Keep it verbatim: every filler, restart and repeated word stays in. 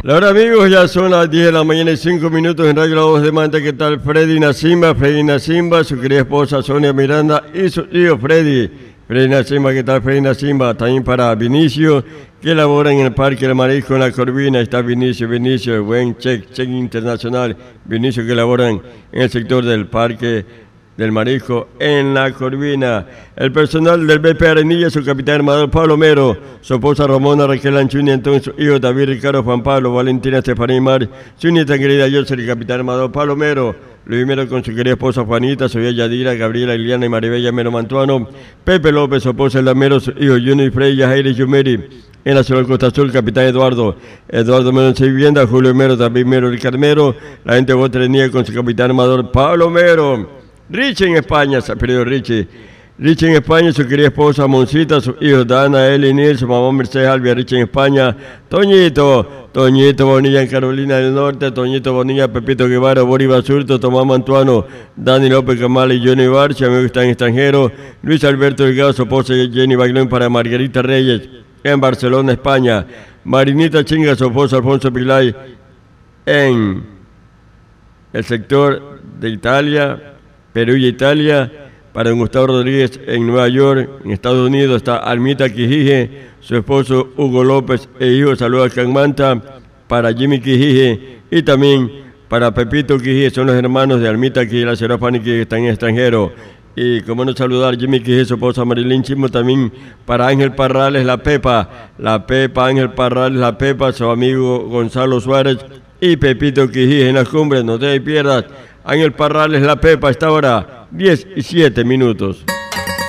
Ahora amigos, ya son las diez de la mañana y cinco minutos en Radio La Voz de Manta. ¿Qué tal? Freddy Nacimba, Freddy Nacimba, su querida esposa Sonia Miranda y su tío Freddy. Freddy Nacimba, ¿qué tal? Freddy Nacimba, también para Vinicio, que labora en el Parque del Marisco en La Corvina. Está Vinicio, Vinicio, buen check, check internacional. Vinicio que laboran en el sector del Parque del Marisco en La Corvina. El personal del B P Arenilla, su capitán armador Pablo Mero, su esposa Ramona Raquel Anchuña, entonces su hijo David Ricardo Juan Pablo, Valentina Estefanía Mar, su nieta querida Yosel, capitán armador Pablo Mero, Luis Mero con su querida esposa Juanita, su hija Yadira, Gabriela, Iliana y Maribella Mero Mantuano, Pepe López, su esposa Elda Mero, su hijo Junior Freya, Jaire Yumeri. En la ciudad de Costa Azul, capitán Eduardo, Eduardo Mero en su vivienda, Julio Mero, David Mero, Ricardo Mero, la gente de Botrenía con su capitán armador Pablo Mero. Richie en España, se ha perdido Richie. Richie en España, su querida esposa Moncita, sus hijos Dana, Eli, Nil, su mamá Mercedes Albia, Richie en España, Toñito, Toñito Bonilla en Carolina del Norte, Toñito Bonilla, Pepito Guevara, Boris Basurto, Tomás Mantuano, Dani López Camal y Johnny Barcia, amigos que están en extranjero, Luis Alberto Delgado, su esposa Jenny Bailón para Margarita Reyes en Barcelona, España, Marinita Chinga, su esposa Alfonso Pilay en el sector de Italia, Perú y Italia. Para don Gustavo Rodríguez en Nueva York, en Estados Unidos, está Almita Quijije, su esposo Hugo López e hijo, saludos a Canmanta, para Jimmy Quijije y también para Pepito Quijije, son los hermanos de Almita Quijije, la señora Fanny que están en extranjero. Y como no saludar Jimmy Quijije, su esposa Marilyn Chismo, también para Ángel Parrales, la Pepa, la Pepa, Ángel Parrales, la Pepa, su amigo Gonzalo Suárez y Pepito Quijije en las cumbres, no te pierdas. Ángel Parrales, la Pepa, a esta hora, diez y siete minutos.